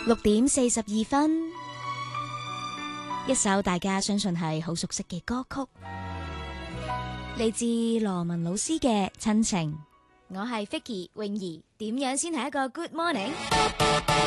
6:42，一首大家相信係好熟悉嘅歌曲，嚟自羅文老師嘅《親情》。我係 Vicky 泳兒，點樣先係一個 Good Morning？